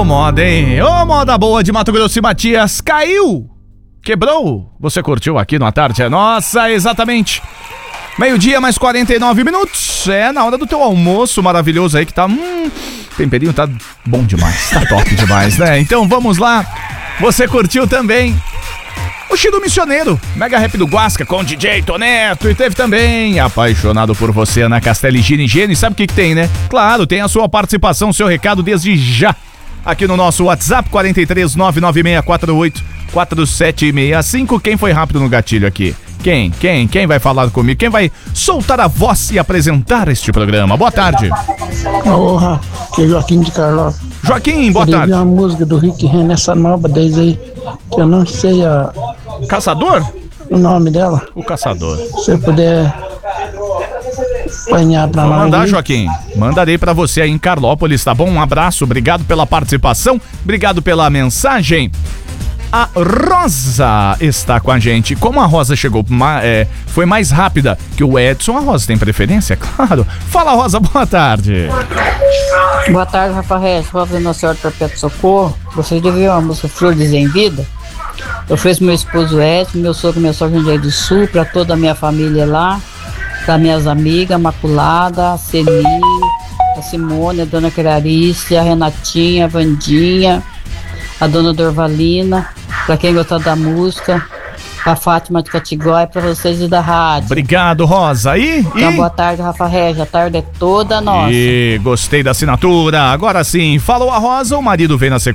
moda, hein? Ô, moda boa de Mato Grosso e Matias. Caiu! Quebrou? Você curtiu aqui no A Tarde é Nossa? Exatamente. Meio-dia, mais 49 minutos. É na hora do teu almoço maravilhoso aí que tá... temperinho tá bom demais. Tá top demais, né? Então vamos lá. Você curtiu também o Chido Missioneiro, Mega Rap do Guasca com DJ Toneto. E teve também Apaixonado por Você, Ana Castela e Gini. Sabe o que tem, né? Claro, tem a sua participação, seu recado desde já. Aqui no nosso WhatsApp, 43996484765. Quem foi rápido no gatilho aqui? Quem vai falar comigo? Quem vai soltar a voz e apresentar este programa? Boa tarde. Porra, que é Joaquim de Carlos. Joaquim, boa tarde. Uma música do Rick Renner, essa nova desde aí, que eu não sei Caçador? o nome dela. O Caçador. Se você puder apanhar pra Vou nós. mandar, Joaquim. Mandarei pra você aí em Carlópolis, tá bom? Um abraço, obrigado pela participação, obrigado pela mensagem. A Rosa está com a gente. Como a Rosa chegou, foi mais rápida que o Edson, a Rosa tem preferência, claro. Fala, Rosa, boa tarde. Boa tarde, Rafa Regis, Rosa Nossa Senhora Perpétuo Socorro. Vocês deviam a música Flores em Vida? Eu ofereço meu esposo Edson, meu sogro, meu sogra Jundiaí do Sul, para toda a minha família lá, para minhas amigas, a Maculada, a Celi, a Simone, a Dona Clarice, a Renatinha, a Vandinha, a Dona Dorvalina, para quem gostar da música, a Fátima de Catigó e para vocês da rádio. Obrigado, Rosa. Então, boa tarde, Rafa Regis. A tarde é toda nossa. E gostei da assinatura. Agora sim, falou a Rosa, o marido vem na sequência.